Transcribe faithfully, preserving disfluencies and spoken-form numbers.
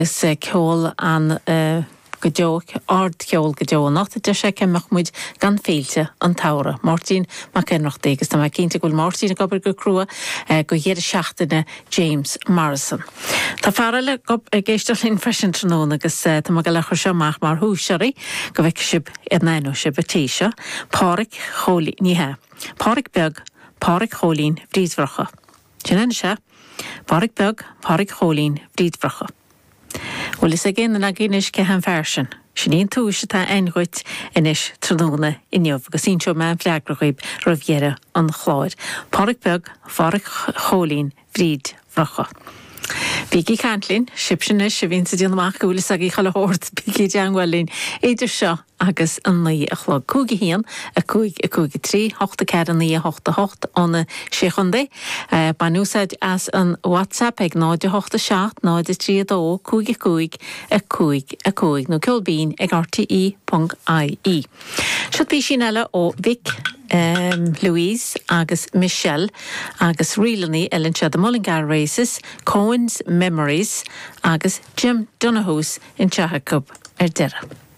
Is ceol an go deog ard ceol go deog nach de sé ceach muid gan féilte an tara. Martin mac cenach dégus tá cinnte goil Martin a gobar go crua go héidir seachtainna James Morrison. Tá farile gob géisteach linn freisin tróna agus tá go lechar seach mar húseí go bheice sib ar naú se betéise páric cholí níthe. Páric beg, páric cholín bríomhreacha. Sin se? Páric beg, páric cholín bríomhreacha. Well is a gin na ginis ke han fersin. Sin túise tá einhuit inis tróna inniuh agus ínseo me fleagrachaib roihéire an chláir. Páric beg, páric cholín bríomhreacha. Bígi Cantlin, sipsinne se vín sa díanamach goúlis a gí chalahort bígi deanghwalín éidir seo agus an naí a chlog cúgi hían a cúig a cúgi trí, hochta ceir an naí a hochta hocht anna séchundé. Banúsaid as an WhatsApp ag náide hochta seacht, náide trí a dó, cúgi cúig a cúig a cúig. No ceolbín ag r t e dot i e. Siad bí sin eile ó Vic Um, Louise agus Michelle agus Rilaní Ellen Chad Mullingar Races, Cohen's Memories agus Jim Donahue's in Chahacob ar dera.